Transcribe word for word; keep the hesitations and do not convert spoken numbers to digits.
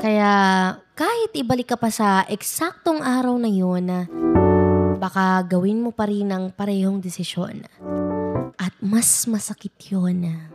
Kaya kahit ibalik ka pa sa eksaktong araw na yun, baka gawin mo pa rin ang parehong desisyon. At mas masakit yun.